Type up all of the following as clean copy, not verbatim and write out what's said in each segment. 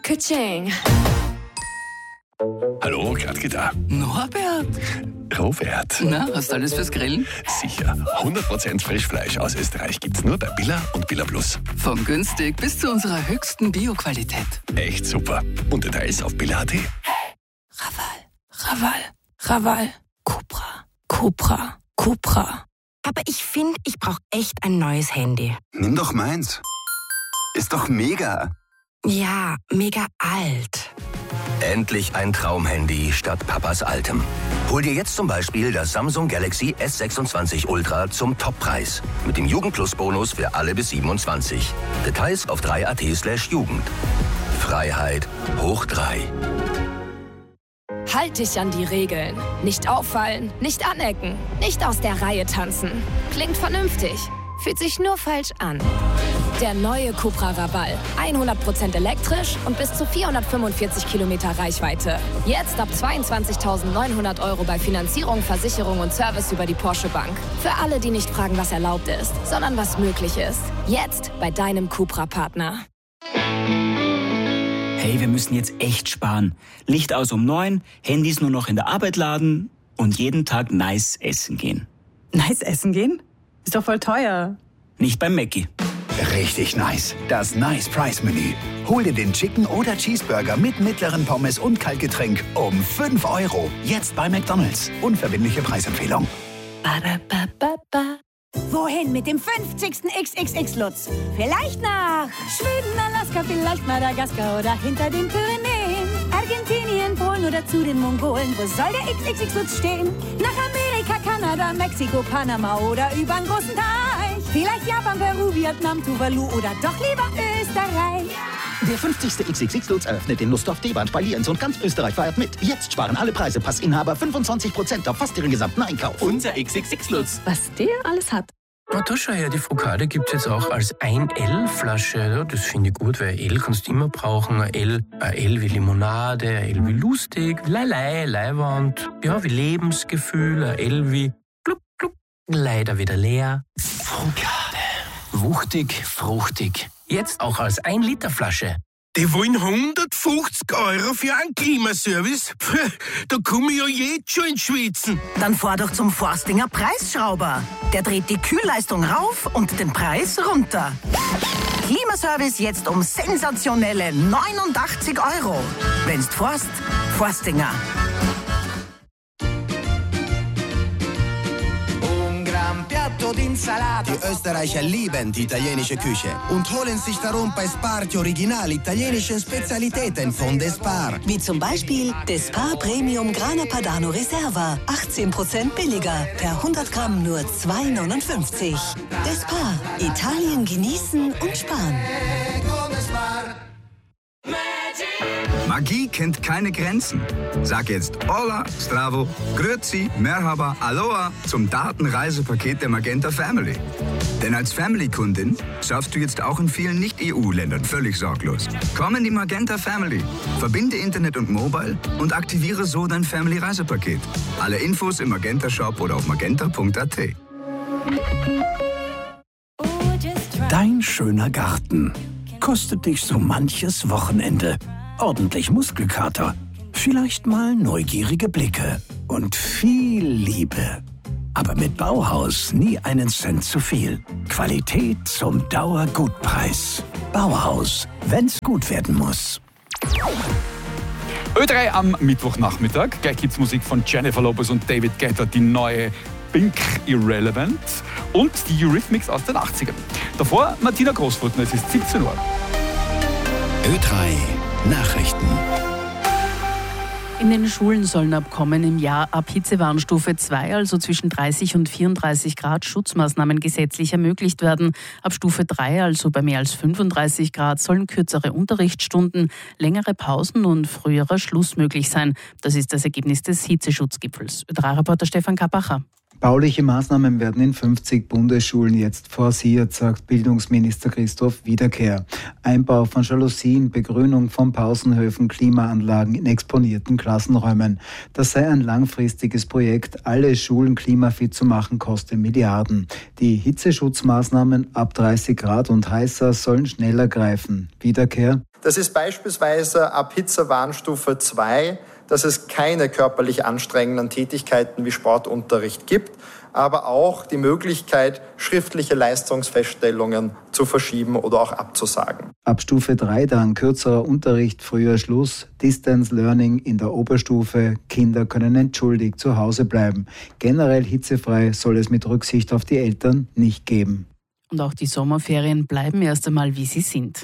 Ka-ching. Hallo, Gradke da. Norbert? Robert. Na, hast du alles fürs Grillen? Sicher. 100% Frischfleisch aus Österreich gibt's nur bei Billa und Billa Plus. Von günstig bis zu unserer höchsten Bioqualität. Echt super. Und Details auf billa.at. Raval. Cupra. Aber ich finde, ich brauche echt ein neues Handy. Nimm doch meins. Ist doch mega. Ja, mega alt. Endlich ein Traumhandy statt Papas altem. Hol dir jetzt zum Beispiel das Samsung Galaxy S26 Ultra zum Toppreis. Mit dem Jugendplus-Bonus für alle bis 27. Details auf 3.at/Jugend. Freiheit hoch 3. Halt dich an die Regeln. Nicht auffallen, nicht anecken, nicht aus der Reihe tanzen. Klingt vernünftig, fühlt sich nur falsch an. Der neue Cupra Raval. 100% elektrisch und bis zu 445 Kilometer Reichweite. Jetzt ab 22.900 € bei Finanzierung, Versicherung und Service über die Porsche Bank. Für alle, die nicht fragen, was erlaubt ist, sondern was möglich ist. Jetzt bei deinem Cupra-Partner. Hey, wir müssen jetzt echt sparen. Licht aus um 9, Handys nur noch in der Arbeit laden und jeden Tag nice essen gehen. Nice essen gehen? Ist doch voll teuer. Nicht beim Mackie. Richtig nice. Das Nice Price Menü. Hol dir den Chicken oder Cheeseburger mit mittleren Pommes und Kaltgetränk um 5 €. Jetzt bei McDonald's. Unverbindliche Preisempfehlung. Wohin mit dem 50. XXX-Lutz? Vielleicht nach Schweden, Alaska, vielleicht Madagaskar oder hinter den Pyrenäen. Argentinien, Polen oder zu den Mongolen. Wo soll der XXX-Lutz stehen? Nach Amerika, Kanada, Mexiko, Panama oder übern großen Teich. Vielleicht Japan, Peru, Vietnam, Tuvalu oder doch lieber Österreich. Der 50. XXX-Lutz eröffnet in Lustdorf, Deband, bei Lienz und ganz Österreich feiert mit. Jetzt sparen alle Preise. Passinhaber 25% auf fast ihren gesamten Einkauf. Unser XXX-Lutz. Was der alles hat. Na, da schau her, die Focaccia gibt es jetzt auch als 1L-Flasche. Ja, das finde ich gut, weil L kannst du immer brauchen. Ein L wie Limonade, ein L wie lustig, Leiwand, ja, wie Lebensgefühl, ein L wie gluck, gluck, leider wieder leer. Focaccia. Wuchtig, fruchtig. Jetzt auch als 1-Liter-Flasche. Die wollen 150 € für einen Klimaservice? Da komme ich ja jetzt schon ins Schwitzen. Dann fahr doch zum Forstinger Preisschrauber. Der dreht die Kühlleistung rauf und den Preis runter. Klimaservice jetzt um sensationelle 89 €. Wenn's fährst, Forstinger. Die Österreicher lieben die italienische Küche und holen sich darum bei Spar die original italienischen Spezialitäten von Despar. Wie zum Beispiel Despar Premium Grana Padano Reserva. 18% billiger. Per 100 Gramm nur 2,59 €. Despar. Italien genießen und sparen. Magie kennt keine Grenzen. Sag jetzt Hola, Stravo, Grüezi, Merhaba, Aloha zum Datenreisepaket der Magenta Family. Denn als Family-Kundin surfst du jetzt auch in vielen Nicht-EU-Ländern völlig sorglos. Komm in die Magenta Family, verbinde Internet und Mobile und aktiviere so dein Family-Reisepaket. Alle Infos im Magenta-Shop oder auf magenta.at. Dein schöner Garten kostet dich so manches Wochenende. Ordentlich Muskelkater, vielleicht mal neugierige Blicke und viel Liebe. Aber mit Bauhaus nie einen Cent zu viel. Qualität zum Dauergutpreis. Bauhaus, wenn's gut werden muss. Ö3 am Mittwochnachmittag. Gleich gibt's Musik von Jennifer Lopez und David Guetta, die neue Pink Irrelevant und die Eurythmics aus den 80ern. Davor Martina Großfurtner, es ist 17 Uhr. Ö3 Nachrichten. In den Schulen sollen ab kommendem Jahr ab Hitzewarnstufe 2, also zwischen 30 und 34 Grad, Schutzmaßnahmen gesetzlich ermöglicht werden. Ab Stufe 3, also bei mehr als 35 Grad, sollen kürzere Unterrichtsstunden, längere Pausen und früherer Schluss möglich sein. Das ist das Ergebnis des Hitzeschutzgipfels. Ö3-Reporter Stefan Kapacher. Bauliche Maßnahmen werden in 50 Bundesschulen jetzt forciert, sagt Bildungsminister Christoph Wiederkehr. Einbau von Jalousien, Begrünung von Pausenhöfen, Klimaanlagen in exponierten Klassenräumen. Das sei ein langfristiges Projekt. Alle Schulen klimafit zu machen, koste Milliarden. Die Hitzeschutzmaßnahmen ab 30 Grad und heißer sollen schneller greifen. Wiederkehr: Das ist beispielsweise ab Hitzewarnstufe 2, dass es keine körperlich anstrengenden Tätigkeiten wie Sportunterricht gibt, aber auch die Möglichkeit, schriftliche Leistungsfeststellungen zu verschieben oder auch abzusagen. Ab Stufe 3 dann kürzerer Unterricht, früher Schluss, Distance Learning in der Oberstufe, Kinder können entschuldigt zu Hause bleiben. Generell hitzefrei soll es mit Rücksicht auf die Eltern nicht geben. Und auch die Sommerferien bleiben erst einmal, wie sie sind.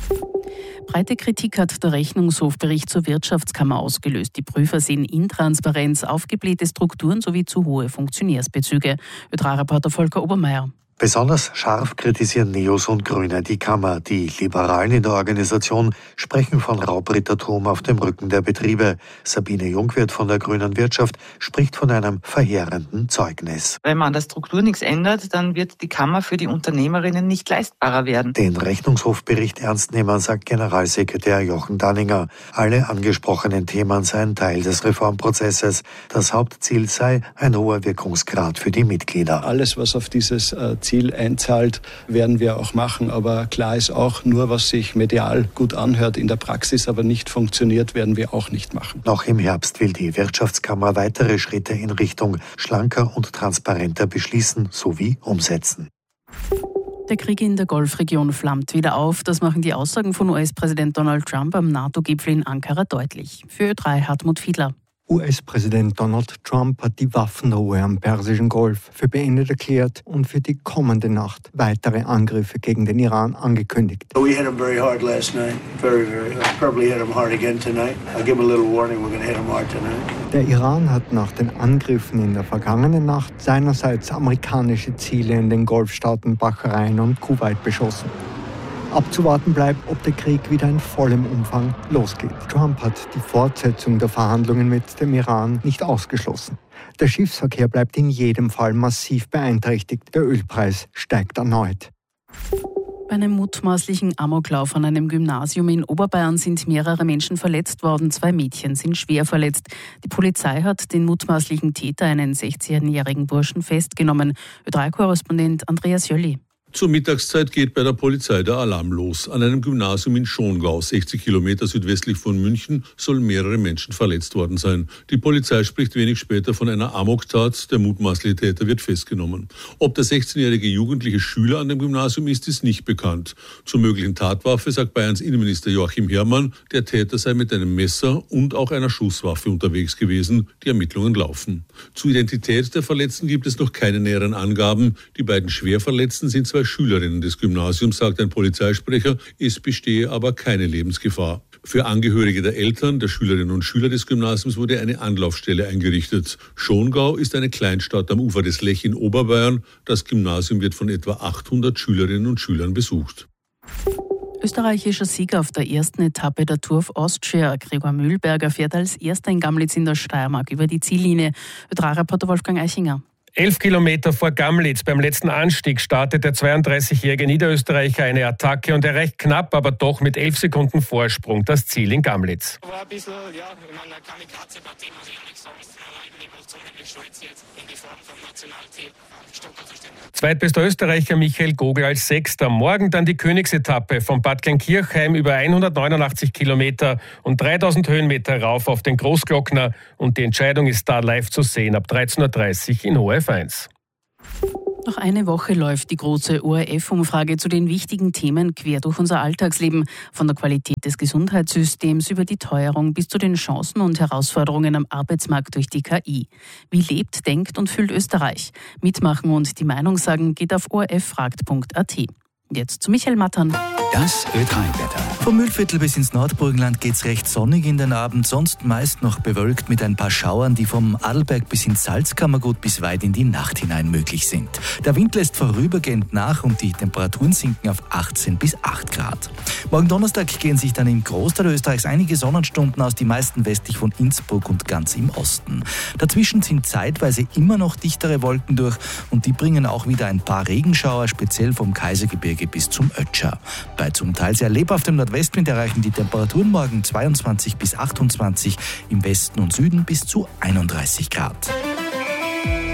Breite Kritik hat der Rechnungshofbericht zur Wirtschaftskammer ausgelöst. Die Prüfer sehen Intransparenz, aufgeblähte Strukturen sowie zu hohe Funktionärsbezüge. ÖTRA-Reporter Volker Obermeier. Besonders scharf kritisieren Neos und Grüne die Kammer. Die Liberalen in der Organisation sprechen von Raubrittertum auf dem Rücken der Betriebe. Sabine Jungwirth von der Grünen Wirtschaft spricht von einem verheerenden Zeugnis. Wenn man an der Struktur nichts ändert, dann wird die Kammer für die Unternehmerinnen nicht leistbarer werden. Den Rechnungshofbericht ernst nehmen, sagt Generalsekretär Jochen Danninger. Alle angesprochenen Themen seien Teil des Reformprozesses. Das Hauptziel sei ein hoher Wirkungsgrad für die Mitglieder. Alles, was auf dieses Ziel einzahlt, werden wir auch machen. Aber klar ist auch, nur was sich medial gut anhört, in der Praxis aber nicht funktioniert, werden wir auch nicht machen. Noch im Herbst will die Wirtschaftskammer weitere Schritte in Richtung schlanker und transparenter beschließen sowie umsetzen. Der Krieg in der Golfregion flammt wieder auf. Das machen die Aussagen von US-Präsident Donald Trump am NATO-Gipfel in Ankara deutlich. Für Ö3 Hartmut Fiedler. US-Präsident Donald Trump hat die Waffenruhe am Persischen Golf für beendet erklärt und für die kommende Nacht weitere Angriffe gegen den Iran angekündigt. We hit him very hard last night. Very hard. Probably hit him hard again tonight. I'll give him a little warning. We're going to hit him hard tonight. Der Iran hat nach den Angriffen in der vergangenen Nacht seinerseits amerikanische Ziele in den Golfstaaten Bahrain und Kuwait beschossen. Abzuwarten bleibt, ob der Krieg wieder in vollem Umfang losgeht. Trump hat die Fortsetzung der Verhandlungen mit dem Iran nicht ausgeschlossen. Der Schiffsverkehr bleibt in jedem Fall massiv beeinträchtigt. Der Ölpreis steigt erneut. Bei einem mutmaßlichen Amoklauf an einem Gymnasium in Oberbayern sind mehrere Menschen verletzt worden. 2 Mädchen sind schwer verletzt. Die Polizei hat den mutmaßlichen Täter, einen 16-jährigen Burschen, festgenommen. Ö3-Korrespondent Andreas Jölli. Zur Mittagszeit geht bei der Polizei der Alarm los. An einem Gymnasium in Schongau, 60 Kilometer südwestlich von München, sollen mehrere Menschen verletzt worden sein. Die Polizei spricht wenig später von einer Amoktat. Der mutmaßliche Täter wird festgenommen. Ob der 16-jährige jugendliche Schüler an dem Gymnasium ist nicht bekannt. Zur möglichen Tatwaffe sagt Bayerns Innenminister Joachim Herrmann, der Täter sei mit einem Messer und auch einer Schusswaffe unterwegs gewesen. Die Ermittlungen laufen. Zur Identität der Verletzten gibt es noch keine näheren Angaben. Die beiden Schwerverletzten sind 2 Schülerinnen des Gymnasiums, sagt ein Polizeisprecher. Es bestehe aber keine Lebensgefahr. Für Angehörige der Eltern, der Schülerinnen und Schüler des Gymnasiums wurde eine Anlaufstelle eingerichtet. Schongau ist eine Kleinstadt am Ufer des Lech in Oberbayern. Das Gymnasium wird von etwa 800 Schülerinnen und Schülern besucht. Österreichischer Sieger auf der ersten Etappe der Tour of Austria. Gregor Mühlberger fährt als Erster in Gamlitz in der Steiermark über die Ziellinie. ÖTRA-Reporter Wolfgang Eichinger. 11 Kilometer vor Gamlitz beim letzten Anstieg startet der 32-jährige Niederösterreicher eine Attacke und erreicht knapp, aber doch mit 11 Sekunden Vorsprung das Ziel in Gamlitz. War ein bisschen, ja, in meiner Kamikaze-Partie muss ich ehrlich sagen, ich bin auch ziemlich stolz jetzt in die Form vom Nationalteam Stuttgart zu stehen. Zweitbester Österreicher Michael Gogel als Sechster. Morgen dann die Königsetappe von Bad Kleinkirchheim über 189 Kilometer und 3000 Höhenmeter rauf auf den Großglockner. Und die Entscheidung ist da live zu sehen ab 13.30 Uhr in ORF 1. Noch eine Woche läuft die große ORF-Umfrage zu den wichtigen Themen quer durch unser Alltagsleben. Von der Qualität des Gesundheitssystems über die Teuerung bis zu den Chancen und Herausforderungen am Arbeitsmarkt durch die KI. Wie lebt, denkt und fühlt Österreich? Mitmachen und die Meinung sagen geht auf orffragt.at. Jetzt zu Michael Mattern. Das Ö3-Wetter. Vom Mühlviertel bis ins Nordburgenland geht's recht sonnig in den Abend, sonst meist noch bewölkt mit ein paar Schauern, die vom Adelberg bis ins Salzkammergut bis weit in die Nacht hinein möglich sind. Der Wind lässt vorübergehend nach und die Temperaturen sinken auf 18 bis 8 Grad. Morgen Donnerstag gehen sich dann im Großteil Österreichs einige Sonnenstunden aus, die meisten westlich von Innsbruck und ganz im Osten. Dazwischen sind zeitweise immer noch dichtere Wolken durch und die bringen auch wieder ein paar Regenschauer, speziell vom Kaisergebirge bis zum Ötscher. Bei zum Teil sehr lebhaftem Nordwestwind erreichen die Temperaturen morgen 22 bis 28, im Westen und Süden bis zu 31 Grad.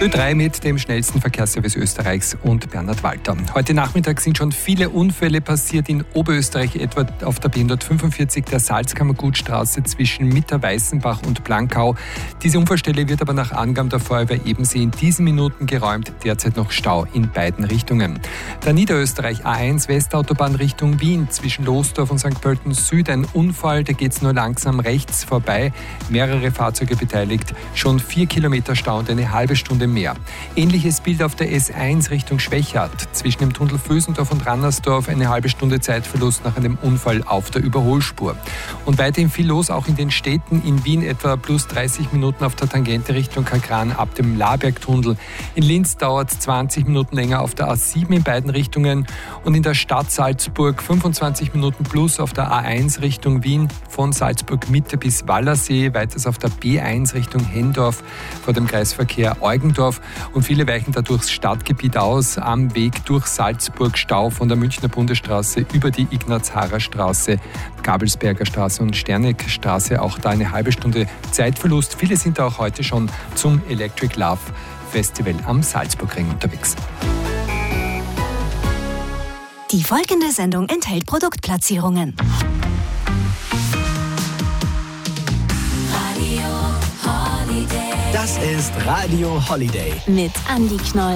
Ö3 mit dem schnellsten Verkehrsservice Österreichs und Bernhard Walter. Heute Nachmittag sind schon viele Unfälle passiert in Oberösterreich, etwa auf der B145 der Salzkammergutstraße zwischen Mitter-Weißenbach und Blankau. Diese Unfallstelle wird aber nach Angaben der Feuerwehr Ebensee in diesen Minuten geräumt. Derzeit noch Stau in beiden Richtungen. Der Niederösterreich A1 Westautobahn Richtung Wien zwischen Losdorf und St. Pölten Süd ein Unfall, da geht es nur langsam rechts vorbei. Mehrere Fahrzeuge beteiligt, schon 4 Kilometer Stau und eine halbe Stunde mehr. Ähnliches Bild auf der S1 Richtung Schwechat. Zwischen dem Tunnel Vösendorf und Rannersdorf eine halbe Stunde Zeitverlust nach einem Unfall auf der Überholspur. Und weiterhin viel los, auch in den Städten. In Wien etwa plus 30 Minuten auf der Tangente Richtung Kakran ab dem Labergtunnel. In Linz dauert es 20 Minuten länger auf der A7 in beiden Richtungen. Und in der Stadt Salzburg 25 Minuten plus auf der A1 Richtung Wien von Salzburg Mitte bis Wallersee. Weiters auf der B1 Richtung Hendorf vor dem Kreisverkehr Eugendorf. Und viele weichen da durchs Stadtgebiet aus. Am Weg durch Salzburg Stau von der Münchner Bundesstraße über die Ignaz-Harer Straße, Gabelsberger Straße und Sterneckstraße. Auch da eine halbe Stunde Zeitverlust. Viele sind da auch heute schon zum Electric Love Festival am Salzburgring unterwegs. Die folgende Sendung enthält Produktplatzierungen. Das ist Radio Holiday. Mit Andi Knoll.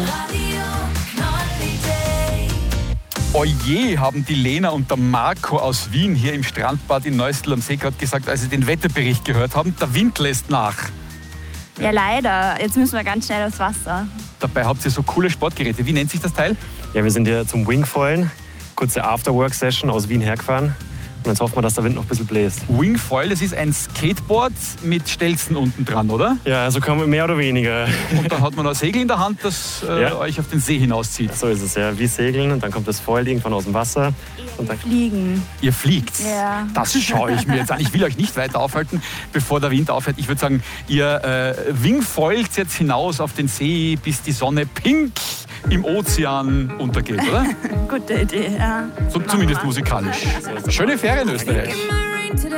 Oje, haben die Lena und der Marco aus Wien hier im Strandbad in Neustädtel am See gerade gesagt, als sie den Wetterbericht gehört haben, der Wind lässt nach. Ja, leider. Jetzt müssen wir ganz schnell aufs Wasser. Dabei habt ihr so coole Sportgeräte. Wie nennt sich das Teil? Ja, wir sind hier zum Wingfoilen. Kurze Afterwork-Session aus Wien hergefahren. Und jetzt hoffen wir, dass der Wind noch ein bisschen bläst. Wingfoil, das ist ein Skateboard mit Stelzen unten dran, oder? Ja, so kann man mehr oder weniger. Und dann hat man ein Segel in der Hand, das euch auf den See hinauszieht. So ist es, ja. Wie Segeln und dann kommt das Foil irgendwann aus dem Wasser. Und dann Fliegen. Ihr fliegt? Ja. Das schaue ich mir jetzt an. Ich will euch nicht weiter aufhalten, bevor der Wind aufhört. Ich würde sagen, ihr wingfoilt jetzt hinaus auf den See, bis die Sonne pink im Ozean untergeht, oder? Gute Idee, ja. So, zumindest musikalisch. Schöne Ferien in Österreich.